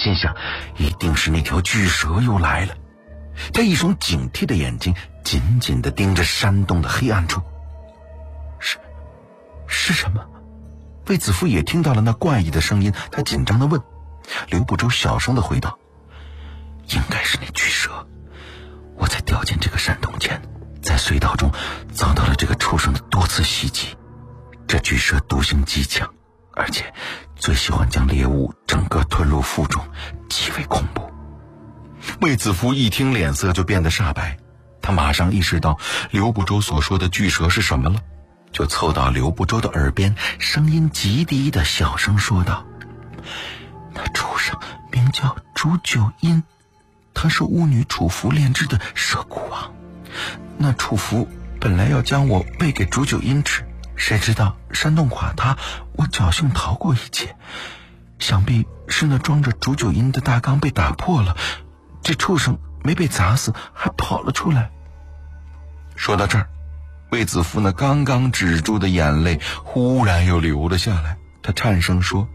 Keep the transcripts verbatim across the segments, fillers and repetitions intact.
心想一定是那条巨蛇又来了。他一双警惕的眼睛紧紧地盯着山洞的黑暗处。是是什么？魏子夫也听到了那怪异的声音，他紧张地问。刘不周小声地回道：应该是那巨蛇，我在掉进这个山洞前，在隧道中遭到了这个畜生的多次袭击。这巨蛇毒性极强，而且最喜欢将猎物整个吞入腹中，极为恐怖。魏子夫一听脸色就变得煞白，他马上意识到刘不周所说的巨蛇是什么了，就凑到刘不周的耳边，声音极低的小声说道：那畜生名叫煮九阴，他是巫女楚服炼制的蛇骨王。那楚服本来要将我喂给煮九阴吃，谁知道山洞垮塌，我侥幸逃过一劫，想必是那装着煮九阴的大缸被打破了，这畜生没被砸死，还跑了出来。说到这儿，魏子夫那刚刚止住的眼泪忽然又流了下来，他颤声说：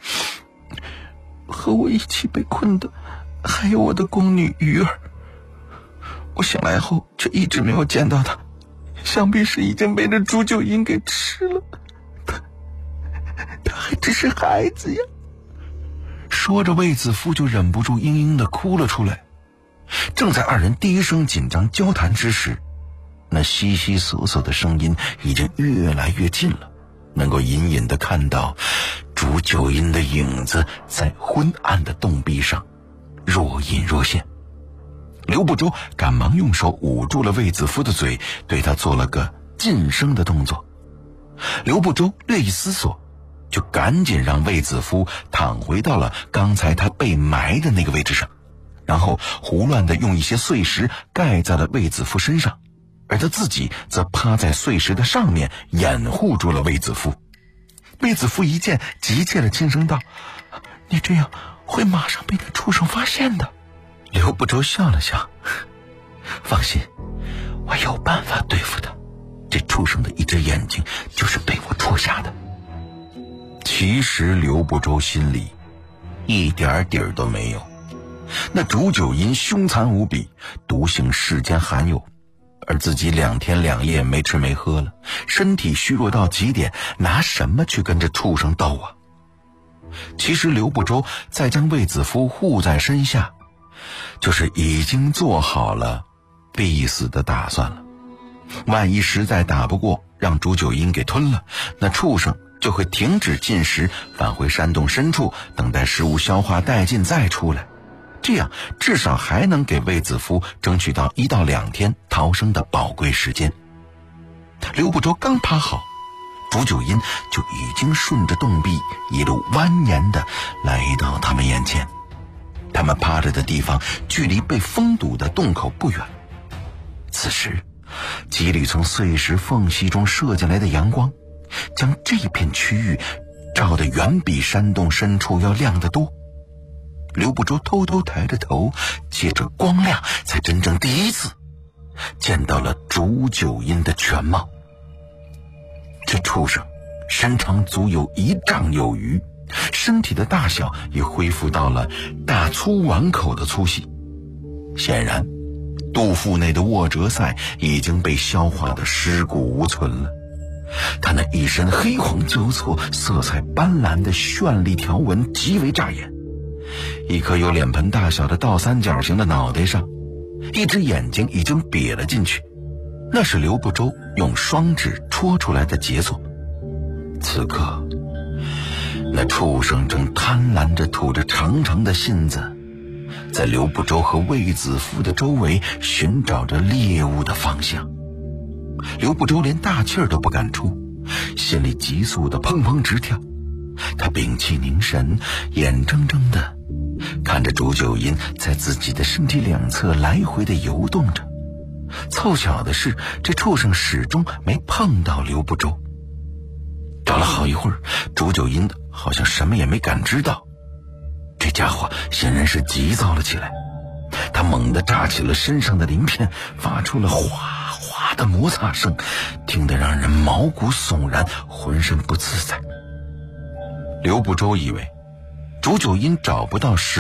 和我一起被困的还有我的宫女鱼儿，我醒来后却一直没有见到她，想必是已经被这煮九阴给吃了，她她还只是孩子呀。说着，魏子夫就忍不住嘤嘤地哭了出来。正在二人低声紧张交谈之时，那悉悉索索的声音已经越来越近了，能够隐隐地看到煮九阴的影子在昏暗的洞壁上若隐若现。刘不周赶忙用手捂住了魏子夫的嘴，对他做了个噤声的动作。刘不周略一思索，就赶紧让魏子夫躺回到了刚才他被埋的那个位置上，然后胡乱地用一些碎石盖在了魏子夫身上，而他自己则趴在碎石的上面掩护住了魏子夫。魏子夫一见，急切地轻声道：你这样会马上被那畜生发现的。刘不周笑了笑：放心，我有办法对付他，这畜生的一只眼睛就是被我戳瞎的。其实刘不周心里一点底儿都没有，那煮九阴凶残无比，毒性世间罕有，而自己两天两夜没吃没喝了，身体虚弱到极点，拿什么去跟这畜生斗啊？其实刘不周再将魏子夫护在身下，就是已经做好了必死的打算了。万一实在打不过，让煮九阴给吞了，那畜生就会停止进食，返回山洞深处，等待食物消化殆尽再出来，这样至少还能给魏子夫争取到一到两天逃生的宝贵时间。刘不周刚趴好，煮九阴就已经顺着洞壁一路蜿蜒地来到他们眼前。他们趴着的地方距离被封堵的洞口不远。此时几缕从碎石缝隙中射进来的阳光，将这片区域照得远比山洞深处要亮得多。刘不周偷偷抬着头，借着光亮，才真正第一次见到了煮九阴的全貌。这畜生身长足有一丈有余，身体的大小也恢复到了大粗碗口的粗细，显然肚腹内的沃哲塞已经被消化得尸骨无存了。他那一身黑黄交错、色彩斑斓的绚丽条纹极为扎眼，一颗有脸盆大小的倒三角形的脑袋上，一只眼睛已经瘪了进去，那是刘不周用双指戳出来的杰作。此刻那畜生正贪婪着吐着长长的信子，在刘不周和魏子夫的周围寻找着猎物的方向。刘不周连大气儿都不敢出，心里急速的砰砰直跳。他屏气凝神，眼睁睁的看着煮九阴在自己的身体两侧来回的游动着。凑巧的是，这畜生始终没碰到刘不周。找了好一会儿，煮九阴好像什么也没感知到。这家伙显然是急躁了起来，他猛地扎起了身上的鳞片，发出了哗哗的摩擦声，听得让人毛骨悚然，浑身不自在。刘不周以为煮九阴找不到食